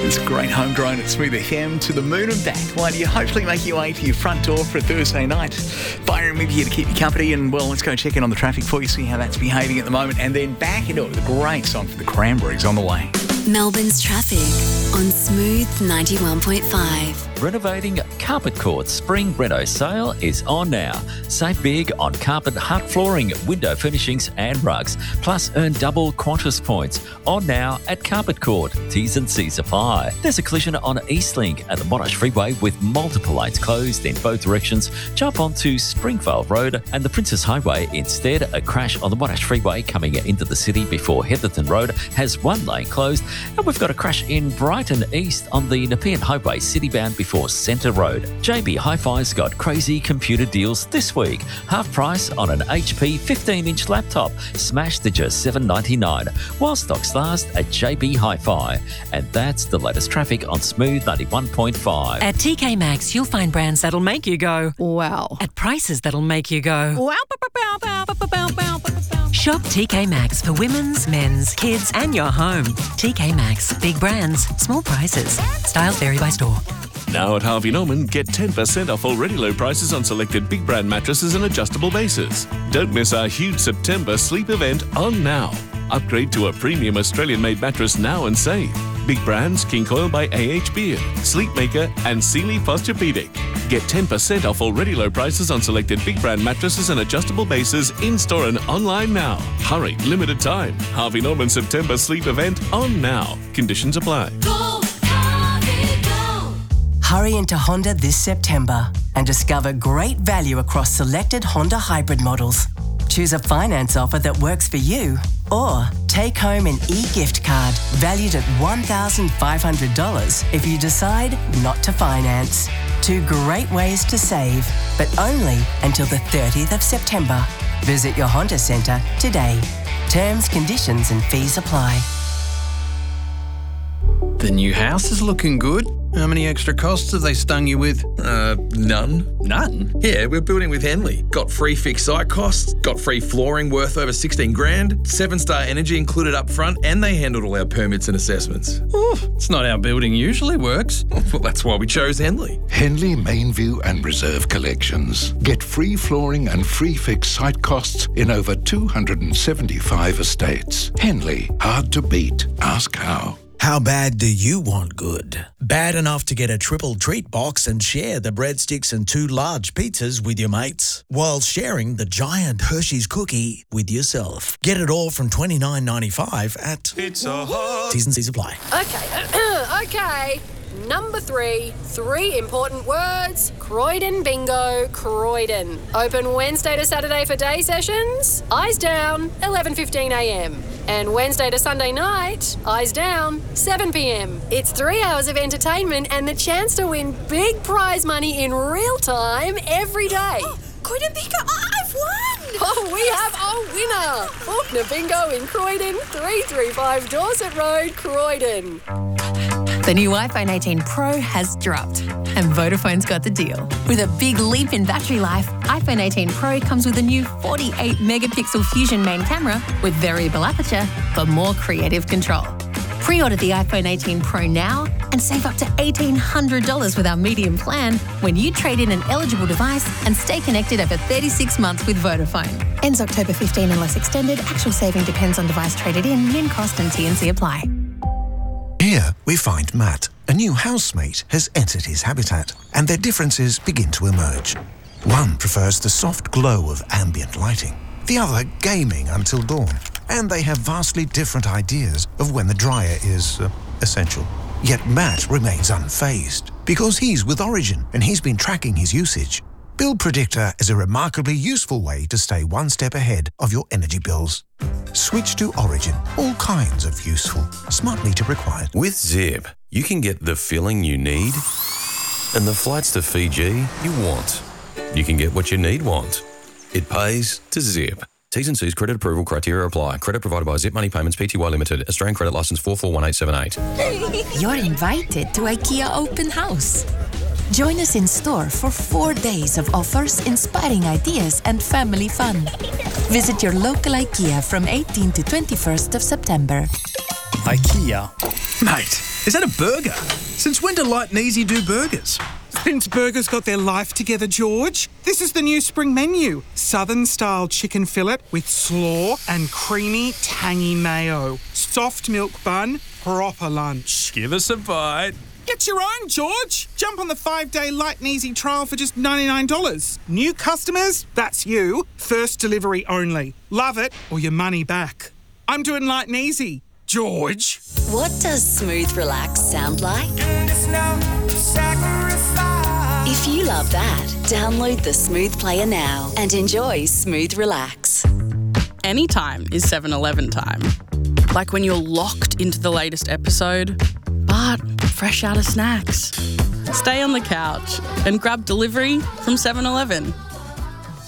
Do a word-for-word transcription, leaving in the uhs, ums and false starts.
It's great homegrown at Smooth F M to the moon and back while you hopefully make your way to your front door for a Thursday night. Byron with you to keep you company, and well, let's go check in on the traffic for you, see how that's behaving at the moment, and then back into it with a great song for the Cranberries on the way. Melbourne's traffic on Smooth ninety-one point five. Renovating Carpet Court's Spring Reno sale is on now. Save big on carpet, hard flooring, window furnishings and rugs. Plus earn double Qantas points on now at Carpet Court. T's and C's apply. There's a collision on Eastlink at the Monash Freeway with multiple lanes closed in both directions. Jump onto Springvale Road and the Princess Highway instead. A crash on the Monash Freeway coming into the city before Heatherton Road has one lane closed. And we've got a crash in Brighton East on the Nepean Highway citybound before Centre Road. J B Hi-Fi's got crazy computer deals this week. Half price on an H P fifteen inch laptop, smashed to just seven dollars ninety-nine, while stocks last at J B Hi-Fi. And that's the latest traffic on Smooth ninety-one point five. At T K Maxx, you'll find brands that'll make you go, wow, at prices that'll make you go, wow. Shop T K Maxx for women's, men's, kids and your home. T K Maxx. Big brands, small prices. Styles vary by store. Now at Harvey Norman, get ten percent off already low prices on selected big brand mattresses and adjustable bases. Don't miss our huge September sleep event on now. Upgrade to a premium Australian-made mattress now and save. Big brands, King Coil by A H Beard, Sleepmaker and Sealy Posturepedic. Get ten percent off already low prices on selected big brand mattresses and adjustable bases in-store and online now. Hurry, limited time. Harvey Norman September sleep event on now. Conditions apply. Go, Harvey, go. Hurry into Honda this September and discover great value across selected Honda hybrid models. Choose a finance offer that works for you, or take home an e-gift card valued at one thousand five hundred dollars if you decide not to finance. Two great ways to save, but only until the thirtieth of September. Visit your Honda Centre today. Terms, conditions and fees apply. The new house is looking good. How many extra costs have they stung you with? Uh, none. None? Yeah, we're building with Henley. Got free fixed site costs, got free flooring worth over sixteen grand, seven star energy included up front, and they handled all our permits and assessments. Ooh, it's not how building usually works. Well, that's why we chose Henley. Henley, Mainview and Reserve Collections. Get free flooring and free fixed site costs in over two hundred seventy-five estates. Henley, hard to beat. Ask how. How bad do you want good? Bad enough to get a triple treat box and share the breadsticks and two large pizzas with your mates, while sharing the giant Hershey's cookie with yourself. Get it all from twenty-nine ninety-five at Pizza Hut. T's and C's apply. Okay, okay. Number three, three important words. Croydon Bingo, Croydon. Open Wednesday to Saturday for day sessions. Eyes down, eleven fifteen a m. And Wednesday to Sunday night, eyes down, seven p m. It's three hours of entertainment and the chance to win big prize money in real time every day. Oh, Croydon Bingo, I've won! Oh, we have a winner! Faulkner Bingo in Croydon, three three five Dorset Road, Croydon. The new iPhone eighteen Pro has dropped, and Vodafone's got the deal. With a big leap in battery life, iPhone eighteen Pro comes with a new forty-eight megapixel Fusion main camera with variable aperture for more creative control. Pre-order the iPhone eighteen Pro now and save up to eighteen hundred dollars with our medium plan when you trade in an eligible device and stay connected over thirty-six months with Vodafone. Ends October fifteenth unless extended. Actual saving depends on device traded in, min cost and T and C apply. Here we find Matt. A new housemate has entered his habitat, and their differences begin to emerge. One prefers the soft glow of ambient lighting, the other gaming until dawn, and they have vastly different ideas of when the dryer is uh, essential. Yet Matt remains unfazed, because he's with Origin and he's been tracking his usage. Bill Predictor is a remarkably useful way to stay one step ahead of your energy bills. Switch to Origin. All kinds of useful smart meter required. With Zip, you can get the filling you need and the flights to Fiji you want. You can get what you need want. It pays to Zip. T's and C's credit approval criteria apply. Credit provided by Zip Money Payments Pty Limited. Australian credit license four four one eight seven eight. You're invited to IKEA Open House. Join us in store for four days of offers, inspiring ideas and family fun. Visit your local IKEA from eighteenth to twenty-first of September. IKEA. Mate, Is that a burger? Since when do Light and Easy do burgers? Since burgers got their life together, George. This is the new spring menu. Southern-style chicken fillet with slaw and creamy, tangy mayo. Soft milk bun, proper lunch. Give us a bite. Get your own, George. Jump on the five-day Light and Easy trial for just ninety-nine dollars. New customers, that's you. First delivery only. Love it or your money back. I'm doing Light and Easy. George. What does Smooth Relax sound like? If you love that, download the Smooth Player now and enjoy Smooth Relax. Anytime is seven eleven time. Like when you're locked into the latest episode, but fresh out of snacks. Stay on the couch and grab delivery from seven eleven.